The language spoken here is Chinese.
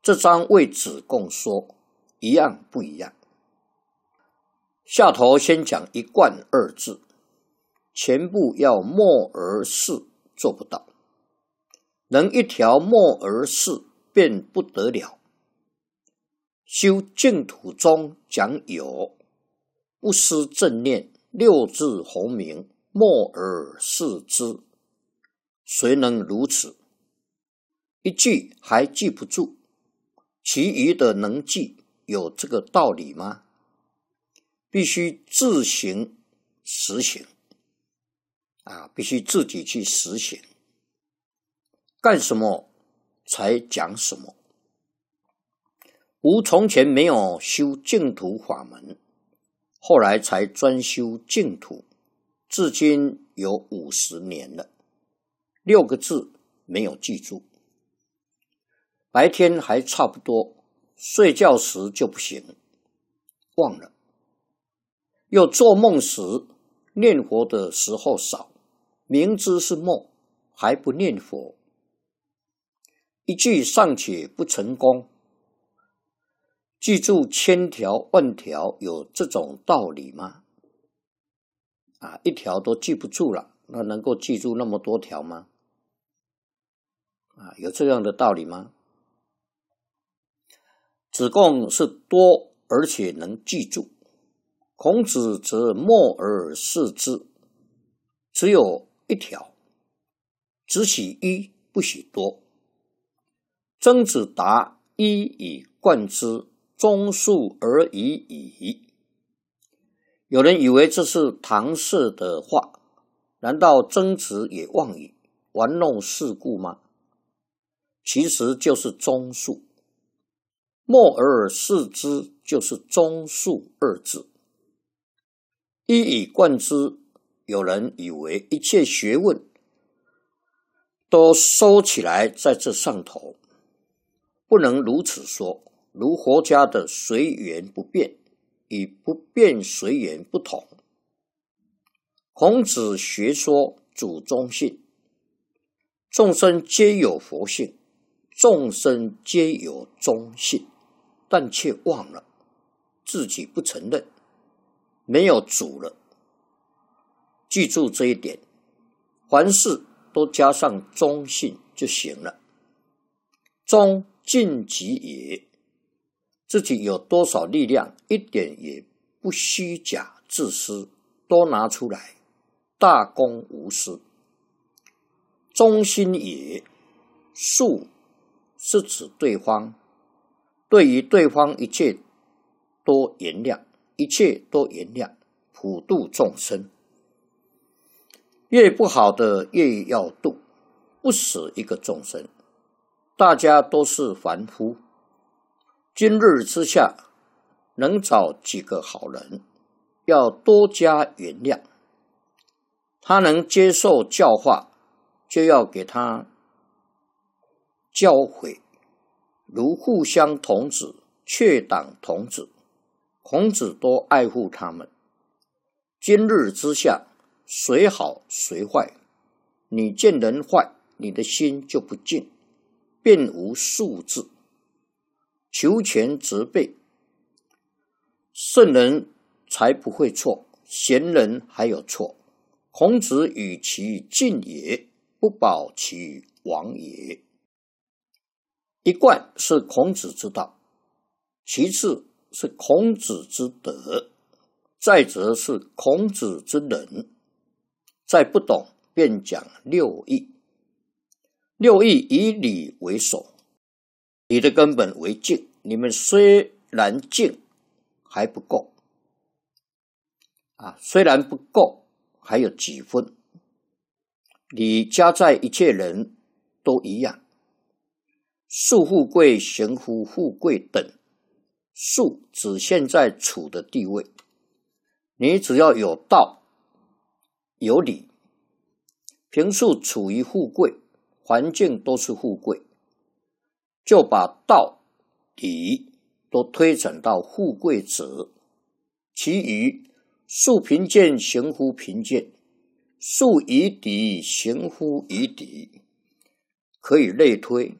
这章为子贡说，一样不一样？下头先讲一贯二字，全部要默而视，做不到。能一条默而视，便不得了。修净土中讲有，不失正念，六字洪名，默而视之。谁能如此？一句还记不住，其余的能记，有这个道理吗？必须自行实行必须自己去实行。干什么才讲什么。吾从前没有修净土法门，后来才专修净土，至今有50年了，6个字没有记住。白天还差不多，睡觉时就不行，忘了。又做梦时，念佛的时候少，明知是梦，还不念佛。一句尚且不成功，记住千条万条，有这种道理吗？一条都记不住了，那能够记住那么多条吗？有这样的道理吗？子贡是多而且能记住，孔子则默而视之，只有一条，只许一，不许多。曾子答一以贯之，忠恕而已矣。有人以为这是搪塞的话，难道曾子也妄语，玩弄世故吗？其实就是忠恕。默而视之就是忠恕2字。一以贯之，有人以为一切学问都收起来在这上头，不能如此说。如佛家的随缘不变，与不变随缘不同。孔子学说主中性，众生皆有佛性，众生皆有中性，但却忘了自己不承认，没有主了。记住这一点，凡事都加上中性就行了。中尽己也，自己有多少力量，一点也不虚假自私，都拿出来，大公无私。忠心也，恕是指对方，对于对方一切都原谅，一切都原谅，普度众生。越不好的越要度，不死一个众生。大家都是凡夫，今日之下能找几个好人，要多加原谅。他能接受教化，就要给他教诲，如互相童子、却党童子，孔子都爱护他们。今日之下，谁好谁坏，你见人坏，你的心就不静，便无恕字。求全责备，圣人才不会错，贤人还有错。孔子与其进也，不保其亡也。一贯是孔子之道，其次是孔子之德，再则是孔子之仁。再不懂便讲六义。六义以礼为首，礼的根本为敬。你们虽然敬还不够虽然不够，还有几分。礼加在一切人都一样，恕富贵、行乎富贵等，恕指现在处的地位。你只要有道有理，平素处于富贵，环境都是富贵，就把道理都推展到富贵者。其余恕贫贱，行乎贫贱，恕夷狄，行乎夷狄，可以类推。